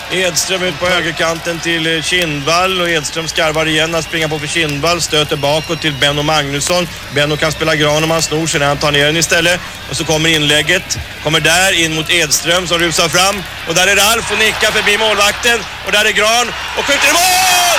Edström ut på högerkanten till Kindvall och Edström skarvar igen att springa på för Kindvall, stöter bakåt till Benno Magnusson. Benno kan spela Gran om han snor sig när han tar ner den istället. Och så kommer inlägget, kommer där in mot Edström som rusar fram och där är Ralf och nickar förbi målvakten och där är Gran och skjuter i mål!